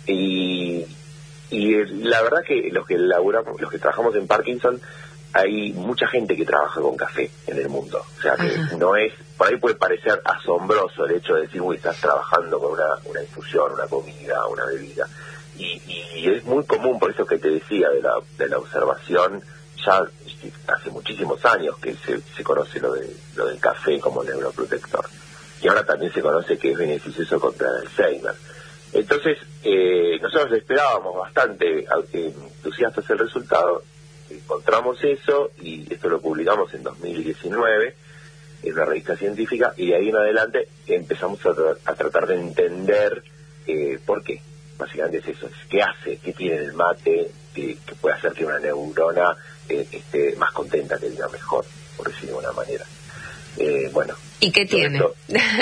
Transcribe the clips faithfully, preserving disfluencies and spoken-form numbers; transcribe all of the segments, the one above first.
Y, y la verdad que los que laburamos, los que trabajamos en Parkinson, hay mucha gente que trabaja con café en el mundo. O sea, que Ajá. no es, por ahí puede parecer asombroso el hecho de decir, uy, estás trabajando con una, una infusión, una comida, una bebida. Y, y es muy común, por eso que te decía, de la, de la observación, ya hace muchísimos años que se, se conoce lo, de, lo del café como neuroprotector. Y ahora también se conoce que es beneficioso contra el Alzheimer. Entonces, eh, nosotros esperábamos bastante eh, entusiastas el resultado, encontramos eso y esto lo publicamos en dos mil diecinueve en una revista científica, y de ahí en adelante empezamos a, tra- a tratar de entender eh, por qué. Básicamente es eso, es qué hace, qué tiene el mate que, que puede hacer que una neurona eh, esté más contenta, que diga mejor, por decirlo de una manera. Eh, bueno. ¿Y qué tiene? Esto...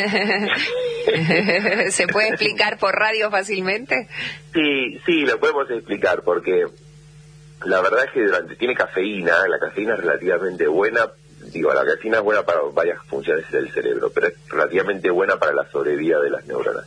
¿Se puede explicar por radio fácilmente? Sí, sí, lo podemos explicar, porque la verdad es que durante tiene cafeína, la cafeína es relativamente buena, digo, la cafeína es buena para varias funciones del cerebro, pero es relativamente buena para la sobrevida de las neuronas.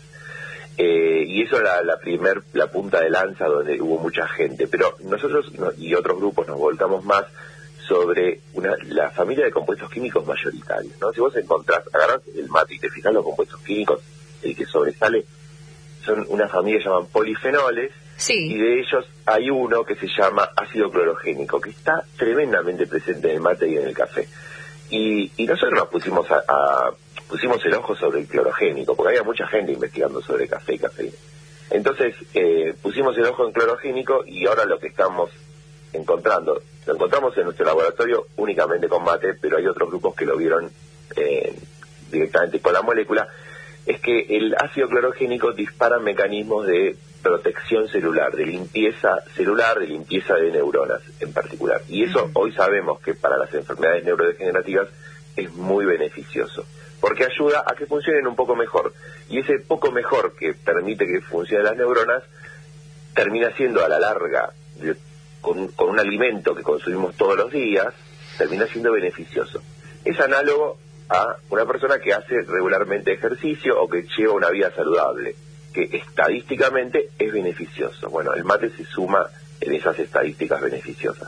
Eh, y eso era la primer, la punta de lanza donde hubo mucha gente, pero nosotros no, y otros grupos nos volcamos más sobre una, la familia de compuestos químicos mayoritarios, ¿no? Si vos encontrás, agarrás el mate y te fijás los compuestos químicos, el que sobresale son una familia que llaman polifenoles, sí. Y de ellos hay uno que se llama ácido clorogénico, que está tremendamente presente en el mate y en el café. Y, y nosotros nos pusimos a, a pusimos el ojo sobre el clorogénico, porque había mucha gente investigando sobre café y cafeína. Entonces eh, pusimos el ojo en clorogénico, y ahora lo que estamos encontrando, lo encontramos en nuestro laboratorio únicamente con mate, pero hay otros grupos que lo vieron eh, directamente con la molécula, es que el ácido clorogénico dispara mecanismos de protección celular, de limpieza celular, de limpieza de neuronas en particular. Y eso uh-huh. hoy sabemos que para las enfermedades neurodegenerativas es muy beneficioso, porque ayuda a que funcionen un poco mejor. Y ese poco mejor que permite que funcionen las neuronas termina siendo a la larga, de, con, con un alimento que consumimos todos los días, termina siendo beneficioso. Es análogo a una persona que hace regularmente ejercicio o que lleva una vida saludable, que estadísticamente es beneficioso. Bueno, el mate se suma en esas estadísticas beneficiosas.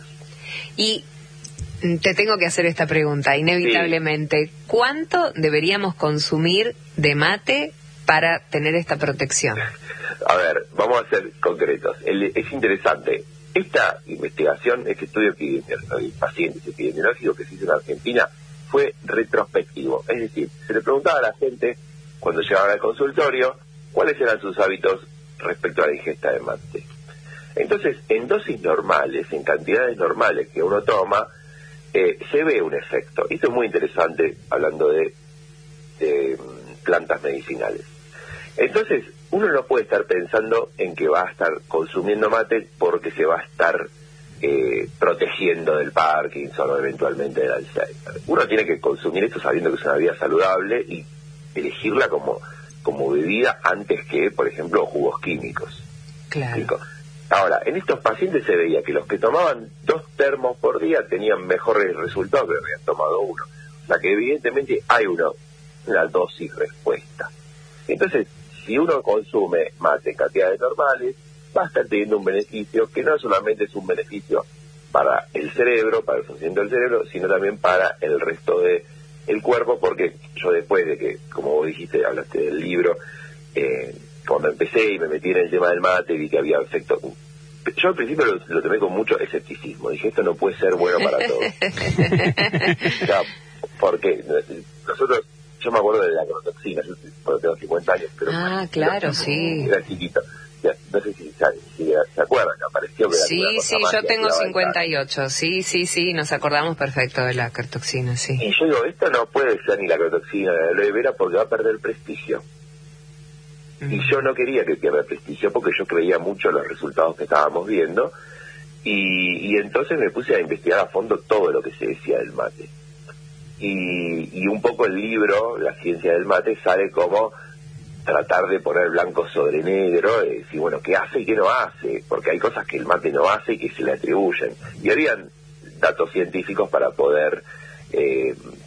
Y te tengo que hacer esta pregunta, inevitablemente. Sí. ¿Cuánto deberíamos consumir de mate para tener esta protección? A ver, vamos a ser concretos. El, es interesante. Esta investigación, este estudio epidemiológico de pacientes epidemiológicos que se hizo en Argentina, fue retrospectivo. Es decir, se le preguntaba a la gente, cuando llegaban al consultorio, cuáles eran sus hábitos respecto a la ingesta de mate. Entonces, en dosis normales, en cantidades normales que uno toma, eh, se ve un efecto. Esto es muy interesante hablando de, de plantas medicinales. Entonces, uno no puede estar pensando en que va a estar consumiendo mate porque se va a estar eh, protegiendo del Parkinson o eventualmente del Alzheimer. Uno tiene que consumir esto sabiendo que es una vida saludable y elegirla como, como bebida antes que, por ejemplo, jugos químicos. Claro. ¿Rico? Ahora, en estos pacientes se veía que los que tomaban dos termos por día tenían mejores resultados que habían tomado uno. O sea que evidentemente hay uno, una dosis respuesta. Entonces, si uno consume mate en cantidades normales, va a estar teniendo un beneficio que no solamente es un beneficio para el cerebro, para el funcionamiento del cerebro, sino también para el resto de el cuerpo, porque yo después de que, como vos dijiste, hablaste del libro, eh, cuando empecé y me metí en el tema del mate, vi que había efecto. Yo al principio lo, lo tomé con mucho escepticismo, dije, esto no puede ser bueno para todos. O sea, porque nosotros, yo me acuerdo de la agrotoxina, yo cuando tengo cincuenta años, pero ah, claro, era, sí. Era chiquito. No sé si, si se acuerdan, apareció que sí, sí, yo tengo cincuenta y ocho, sí, sí, sí, nos acordamos perfecto de la agrotoxina, sí. Y yo digo, esto no puede ser ni la agrotoxina ni la aloe vera porque va a perder prestigio. Mm. Y yo no quería que pierda prestigio porque yo creía mucho en los resultados que estábamos viendo, y, y entonces me puse a investigar a fondo todo lo que se decía del mate. Y, y un poco el libro, La ciencia del mate, sale como tratar de poner blanco sobre negro, de decir, bueno, ¿qué hace y qué no hace? Porque hay cosas que el mate no hace y que se le atribuyen. Y habían datos científicos para poder eh,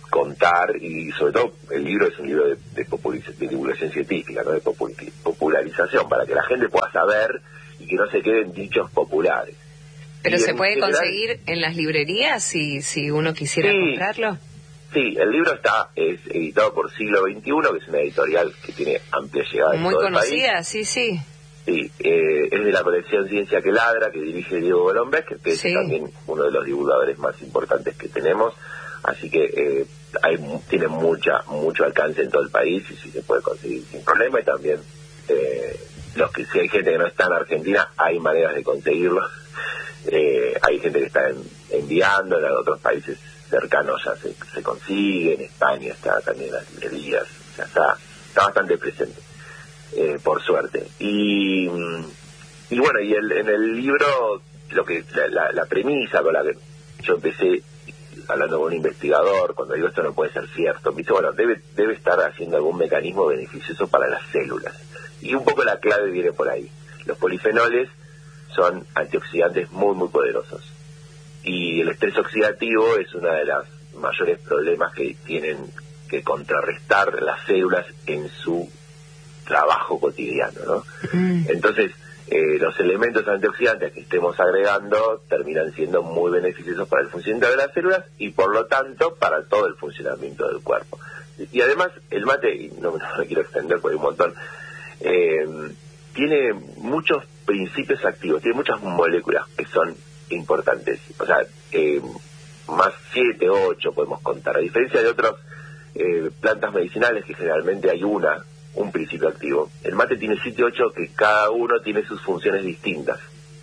contar, y sobre todo el libro es un libro de, de, de divulgación científica, ¿no? De popularización, para que la gente pueda saber y que no se queden dichos populares. ¿Pero y se en puede general, conseguir en las librerías si, si uno quisiera sí, comprarlo? Sí, el libro está es editado por Siglo veintiuno, que es una editorial que tiene amplia llegada en Muy todo el país. conocida, sí, sí. Sí, eh, es de la colección Ciencia que Ladra, que dirige Diego Golombés, que es Sí. también uno de los divulgadores más importantes que tenemos. Así que eh, hay, tiene mucha mucho alcance en todo el país y sí se puede conseguir sin problema. Y también, eh, los que si hay gente que no está en Argentina, hay maneras de conseguirlo. Eh, hay gente que está en, enviando, en otros países cercanos ya se, se consigue, en España está también en las librerías, o sea, está, está bastante presente, eh, por suerte. Y, y bueno, y el, en el libro, lo que la, la, la premisa con la que yo empecé hablando con un investigador, cuando digo esto no puede ser cierto, me dice, bueno, debe, debe estar haciendo algún mecanismo beneficioso para las células. Y un poco la clave viene por ahí. Los polifenoles son antioxidantes muy, muy poderosos. Y el estrés oxidativo es uno de los mayores problemas que tienen que contrarrestar las células en su trabajo cotidiano, ¿no? Mm. Entonces, eh, los elementos antioxidantes que estemos agregando terminan siendo muy beneficiosos para el funcionamiento de las células y, por lo tanto, para todo el funcionamiento del cuerpo. Y además, el mate, y no, no me quiero extender por un montón, eh, tiene muchos principios activos, tiene muchas moléculas que son importantes, o sea, eh, más siete, ocho podemos contar, a diferencia de otras eh, plantas medicinales que generalmente hay una, un principio activo. El mate tiene siete, ocho que cada uno tiene sus funciones distintas.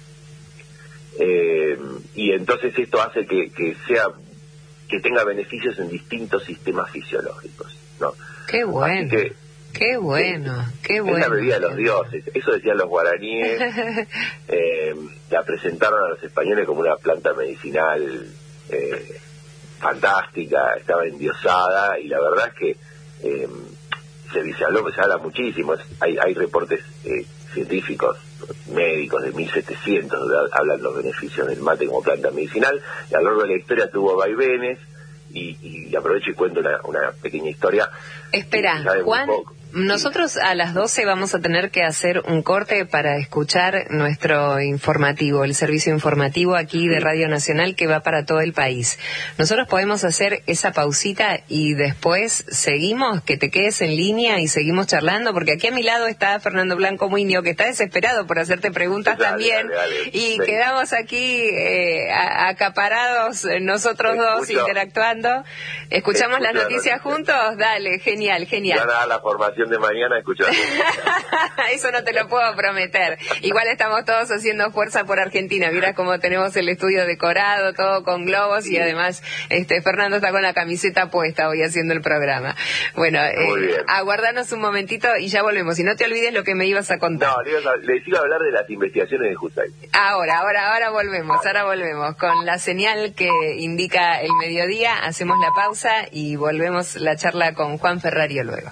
Eh, y entonces esto hace que, que sea, que tenga beneficios en distintos sistemas fisiológicos, ¿no? Qué bueno. Así que, Qué bueno, eh, qué bueno. Es la bebida de los dioses, eso decían los guaraníes, eh, la presentaron a los españoles como una planta medicinal eh, fantástica, estaba endiosada, y la verdad es que eh, se, se, habló, se habla muchísimo, hay, hay reportes eh, científicos, médicos de mil setecientos, hablan los beneficios del mate como planta medicinal, y a lo largo de la historia tuvo vaivenes, y, y aprovecho y cuento una, una pequeña historia. Espera, Juan, nosotros a las doce vamos a tener que hacer un corte para escuchar nuestro informativo, el servicio informativo aquí de Radio Nacional que va para todo el país. Nosotros podemos hacer esa pausita y después seguimos, que te quedes en línea y seguimos charlando, porque aquí a mi lado está Fernando Blanco Muñoz, que está desesperado por hacerte preguntas dale, también, dale, dale. y Ven. quedamos aquí eh, acaparados nosotros Escucho. dos interactuando. ¿Escuchamos Escucho las noticias noticia. juntos? Dale, genial, genial. Van a dar la formación de mañana, escuchar. Eso no te lo puedo prometer. Igual estamos todos haciendo fuerza por Argentina. Mira cómo tenemos el estudio decorado, todo con globos, sí. y además este Fernando está con la camiseta puesta hoy haciendo el programa. Bueno, eh, aguardanos un momentito y ya volvemos. Y no te olvides lo que me ibas a contar. No, les iba a, les iba a hablar de las investigaciones de Husay. Ahora, ahora, ahora volvemos, ahora volvemos. Con la señal que indica el mediodía, hacemos la pausa y volvemos la charla con Juan Ferrario luego.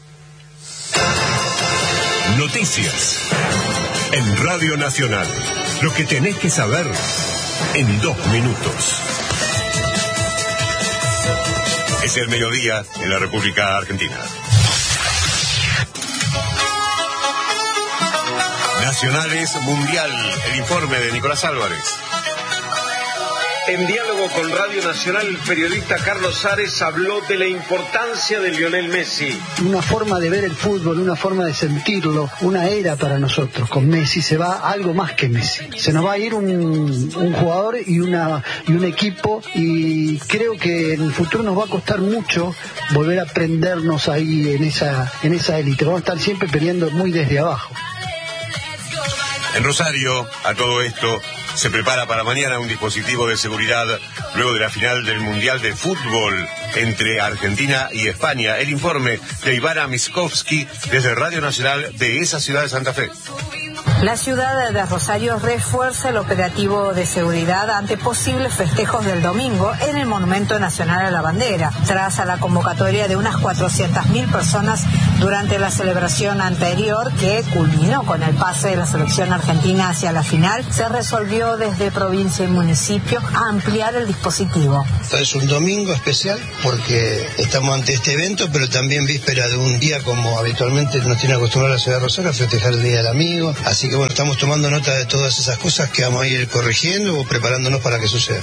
Noticias en Radio Nacional. Lo que tenés que saber en dos minutos. Es el mediodía en la República Argentina. Nacionales Mundial, el informe de Nicolás Álvarez. En diálogo con Radio Nacional, el periodista Carlos Ares habló de la importancia de Lionel Messi. Una forma de ver el fútbol, una forma de sentirlo, una era para nosotros. Con Messi se va algo más que Messi. Se nos va a ir un, un jugador y, una, y un equipo, y creo que en el futuro nos va a costar mucho volver a prendernos ahí en esa, en esa élite. Vamos a estar siempre peleando muy desde abajo. En Rosario, a todo esto, se prepara para mañana un dispositivo de seguridad luego de la final del Mundial de Fútbol entre Argentina y España. El informe de Ivana Miskovsky desde Radio Nacional de esa ciudad de Santa Fe. La ciudad de Rosario refuerza el operativo de seguridad ante posibles festejos del domingo en el Monumento Nacional a la Bandera, tras a la convocatoria de unas cuatrocientas mil personas Durante la celebración anterior, que culminó con el pase de la selección argentina hacia la final, se resolvió desde provincia y municipio ampliar el dispositivo. Es un domingo especial porque estamos ante este evento, pero también víspera de un día como habitualmente nos tiene acostumbrada la ciudad de Rosario a festejar el Día del Amigo. Así que bueno, estamos tomando nota de todas esas cosas que vamos a ir corrigiendo o preparándonos para que suceda.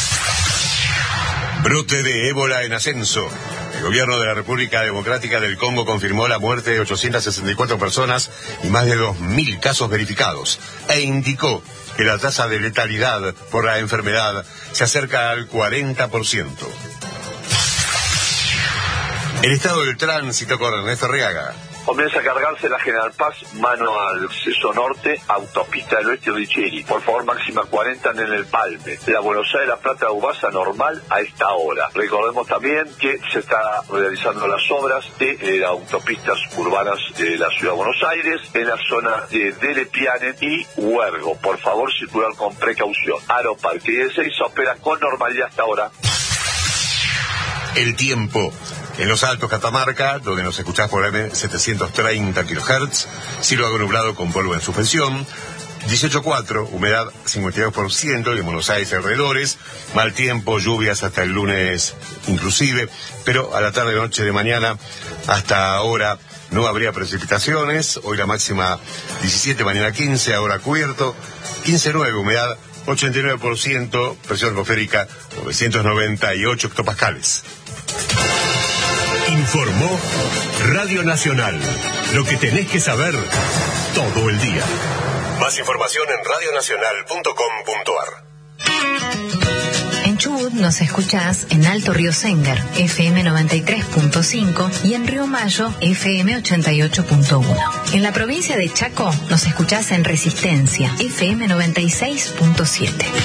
Brote de ébola en ascenso. El gobierno de la República Democrática del Congo confirmó la muerte de ochocientas sesenta y cuatro personas y más de dos mil casos verificados, e indicó que la tasa de letalidad por la enfermedad se acerca al cuarenta por ciento. El estado del tránsito con Ernesto Arriaga. Comienza a cargarse la General Paz, mano al acceso norte, autopista del oeste Richeri. Por favor, máxima cuarenta en el Palme. La Buenos Aires, La Plata, Ubasa, normal a esta hora. Recordemos también que se está realizando las obras de eh, autopistas urbanas de la Ciudad de Buenos Aires, en la zona de Delepiane y Huergo. Por favor, circular con precaución. Aro Parque y Ezeiza opera con normalidad hasta ahora. El tiempo. En los Altos Catamarca, donde nos escuchás por M setecientos treinta kilohertz, cielo algo nublado con polvo en suspensión, dieciocho coma cuatro, humedad cincuenta y dos por ciento, y en Buenos Aires alrededores, mal tiempo, lluvias hasta el lunes inclusive, pero a la tarde, noche de mañana, hasta ahora no habría precipitaciones. Hoy la máxima diecisiete, mañana quince, ahora cubierto, quince coma nueve, humedad ochenta y nueve por ciento, presión atmosférica novecientos noventa y ocho hectopascales. Informó Radio Nacional. Lo que tenés que saber todo el día. Más información en radio nacional punto com punto a r. En Chubut nos escuchás en Alto Río Sengar, F M noventa y tres punto cinco, y en Río Mayo, F M ochenta y ocho punto uno. En la provincia de Chaco nos escuchás en Resistencia, F M noventa y seis punto siete.